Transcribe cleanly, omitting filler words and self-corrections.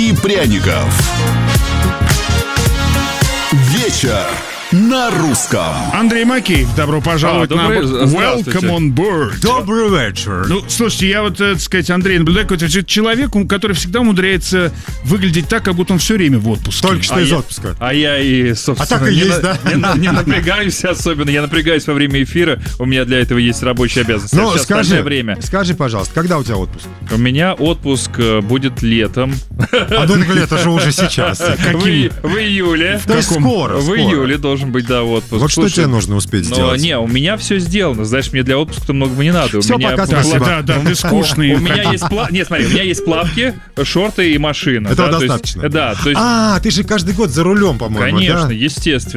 и пряников. Вечер на русском. Андрей Макеев, добро пожаловать на Welcome on Board. Добрый вечер. Ну, слушайте, я вот, так сказать, Андрей, наблюдаю какой-то человек, который всегда умудряется выглядеть так, как будто он все время в отпуске. Только что из отпуска. А я и, собственно, так и есть, да? не напрягаюсь особенно. Я напрягаюсь во время эфира. У меня для этого есть рабочие обязанности. Ну, Скажи, пожалуйста, когда у тебя отпуск? у меня отпуск будет летом. Это же уже сейчас. В июле. То есть скоро. В июле должен быть, да, отпуск. Вот что тебе нужно успеть сделать? Не, у меня все сделано. Знаешь, мне для отпуска многого не надо. Все, пока, спасибо. Да, ты скучный. У меня есть Нет, смотри, у меня есть плавки, шорты и машина. Этого да, достаточно. То есть, ты же каждый год за рулем, по-моему, конечно, да? естественно.